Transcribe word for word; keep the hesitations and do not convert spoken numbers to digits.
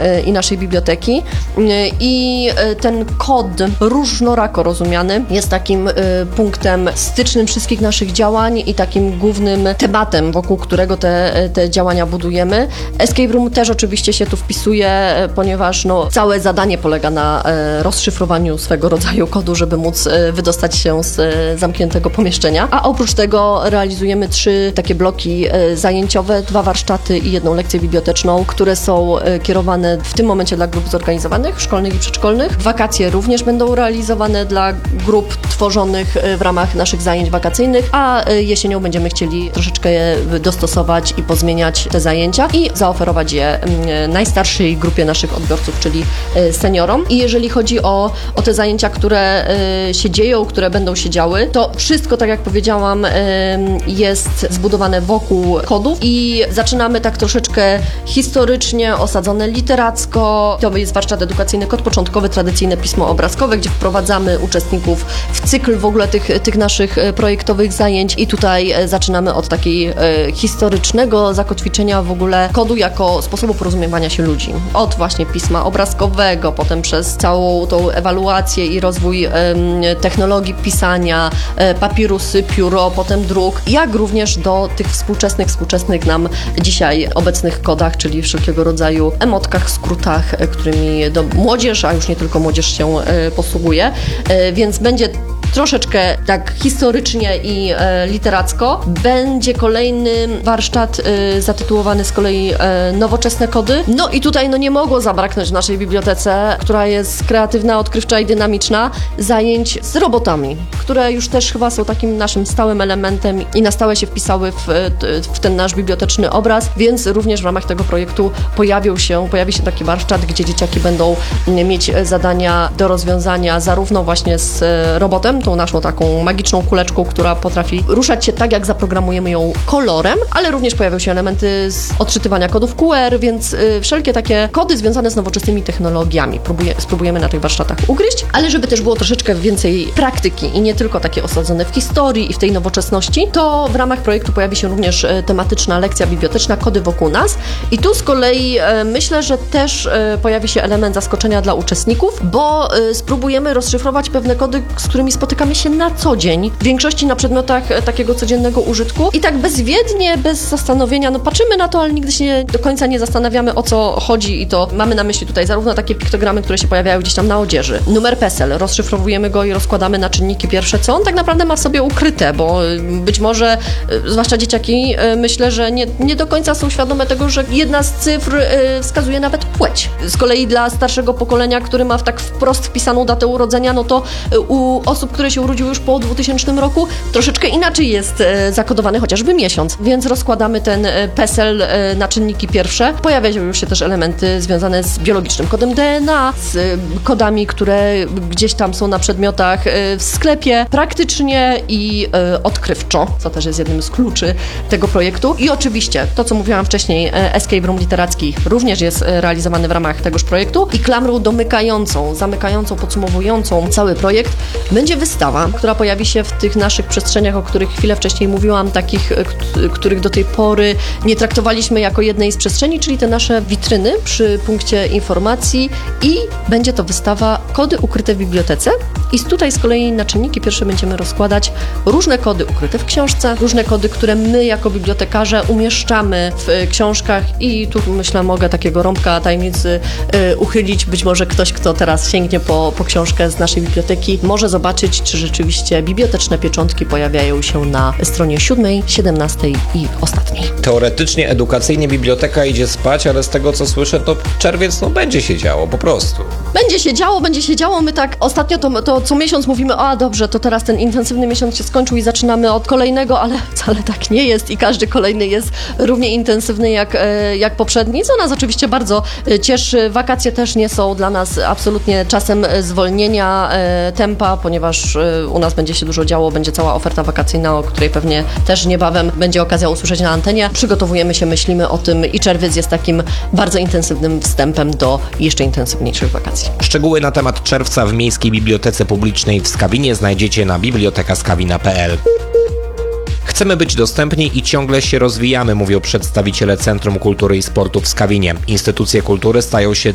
i naszej biblioteki. I ten kod różnorako rozumiany jest takim punktem stycznym wszystkich naszych działań i takim głównym tematem, wokół którego te, te działania budujemy. Escape Room też oczywiście się tu wpisuje, ponieważ no, całe zadanie polega na rozszyfrowaniu swego rodzaju kodu, żeby móc wydostać się z zamkniętego pomieszczenia. A oprócz tego realizujemy trzy takie bloki zajęciowe, dwa warsztaty i jedną lekcję biblioteczną, które są kierowane w tym momencie dla grup zorganizowanych, szkolnych i przedszkolnych. Wakacje również będą realizowane dla grup tworzonych w ramach naszych zajęć wakacyjnych, a jesienią będziemy chcieli troszeczkę je dostosować i pozmieniać te zajęcia i zaoferować je najstarszej grupie naszych odbiorców, czyli seniorom. I jeżeli chodzi o, o te zajęcia, które się dzieją, które będą się działy, to wszystko, tak jak powiedziałam, jest zbudowane wokół kodów i zaczynamy tak troszeczkę historycznie, osadzone literacko. To jest warsztat edukacyjny Kod Początkowy, tradycyjne pismo obrazkowe, gdzie wprowadzamy uczestników w cykl w ogóle tych, tych naszych projektowych zajęć i tutaj zaczynamy od takiej e, historycznego zakotwiczenia w ogóle kodu jako sposobu porozumiewania się ludzi. Od właśnie pisma obrazkowego, potem przez całą tą ewaluację i rozwój e, technologii pisania, e, papirusy, pióro, potem druk, jak również do tych współczesnych, współczesnych nam dzisiaj obecnych kodach, czyli wszelkiego rodzaju emotkach, skrótach, e, którymi do młodzież, a już nie tylko młodzież się e, posługuje, e, więc będzie troszeczkę tak historycznie i e, literacko. Będzie kolejny warsztat e, zatytułowany z kolei e, Nowoczesne kody. No i tutaj no nie mogło zabraknąć w naszej bibliotece, która jest kreatywna, odkrywcza i dynamiczna, zajęć z robotami, które już też chyba są takim naszym stałym elementem i na stałe się wpisały w, w ten nasz biblioteczny obraz, więc również w ramach tego projektu pojawił się, pojawi się taki warsztat, gdzie dzieciaki będą mieć zadania do rozwiązania zarówno właśnie z robotem, tą naszą taką magiczną kuleczką, która potrafi ruszać się tak, jak zaprogramujemy ją kolorem, ale również pojawią się elementy z odczytywania kodów Q R, więc y, wszelkie takie kody związane z nowoczesnymi technologiami próbuje, spróbujemy na tych warsztatach ugryźć, ale żeby też było troszeczkę więcej praktyki i nie tylko takie osadzone w historii i w tej nowoczesności, to w ramach projektu pojawi się również y, tematyczna lekcja biblioteczna Kody wokół nas i tu z kolei y, myślę, że też y, pojawi się element zaskoczenia dla uczestników, bo y, spróbujemy rozszyfrować pewne kody, z którymi spotykamy się na co dzień, w większości na przedmiotach takiego codziennego użytku i tak bezwiednie, bez zastanowienia, no patrzymy na to, ale nigdy się nie, do końca nie zastanawiamy, o co chodzi i to mamy na myśli tutaj zarówno takie piktogramy, które się pojawiają gdzieś tam na odzieży. Numer PESEL, rozszyfrowujemy go i rozkładamy na czynniki pierwsze, co on tak naprawdę ma w sobie ukryte, bo być może, zwłaszcza dzieciaki, myślę, że nie, nie do końca są świadome tego, że jedna z cyfr wskazuje nawet płeć. Z kolei dla starszego pokolenia, który ma w tak wprost wpisaną datę urodzenia, no to u osób, które się urodziły już po dwutysięcznym roku, troszeczkę inaczej jest e, zakodowany chociażby miesiąc, więc rozkładamy ten e, PESEL e, na czynniki pierwsze. Pojawiają się też elementy związane z biologicznym kodem D N A, z e, kodami, które gdzieś tam są na przedmiotach e, w sklepie, praktycznie i e, odkrywczo, co też jest jednym z kluczy tego projektu. I oczywiście to, co mówiłam wcześniej, e, Escape Room literacki również jest e, realizowany w ramach tegoż projektu i klamrą domykającą, zamykającą, podsumowującą cały projekt będzie wystawa, która pojawi się w tych naszych przestrzeniach, o których chwilę wcześniej mówiłam, takich, których do tej pory nie traktowaliśmy jako jednej z przestrzeni, czyli te nasze witryny przy punkcie informacji i będzie to wystawa Kody ukryte w bibliotece i tutaj z kolei na czynniki pierwsze będziemy rozkładać różne kody ukryte w książce, różne kody, które my jako bibliotekarze umieszczamy w książkach i tu myślę mogę takiego rąbka tajemnicy y, uchylić, być może ktoś, kto teraz sięgnie po, po książkę z naszej biblioteki, może zobaczyć, czy rzeczywiście biblioteczne pieczątki pojawiają się na stronie siódmej, siedemnastej i ostatniej. Teoretycznie, edukacyjnie biblioteka idzie spać, ale z tego co słyszę, to czerwiec no będzie się działo po prostu. Będzie się działo, będzie się działo. My tak ostatnio to, to co miesiąc mówimy, a dobrze, to teraz ten intensywny miesiąc się skończył i zaczynamy od kolejnego, ale wcale tak nie jest i każdy kolejny jest równie intensywny jak, jak poprzedni, co nas oczywiście bardzo cieszy. Wakacje też nie są dla nas absolutnie czasem zwolnienia tempa, ponieważ u nas będzie się dużo działo, będzie cała oferta wakacyjna, o której pewnie też niebawem będzie okazja usłyszeć na antenie. Przygotowujemy się, myślimy o tym i czerwiec jest takim bardzo intensywnym wstępem do jeszcze intensywniejszych wakacji. Szczegóły na temat czerwca w Miejskiej Bibliotece Publicznej w Skawinie znajdziecie na biblioteka skawina kropka p l. Chcemy być dostępni i ciągle się rozwijamy, mówią przedstawiciele Centrum Kultury i Sportu w Skawinie. Instytucje kultury stają się